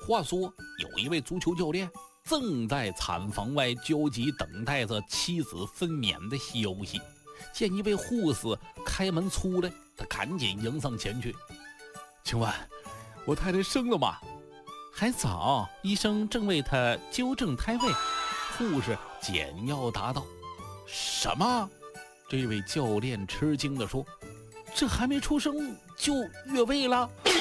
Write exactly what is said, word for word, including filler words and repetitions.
话说，有一位足球教练正在产房外焦急等待着妻子分娩的消息，见一位护士开门出来，他赶紧迎上前去。请问我太太生了吗？还早，医生正为他纠正胎位。护士简要答道。什么？这位教练吃惊地说，这还没出生就越位了？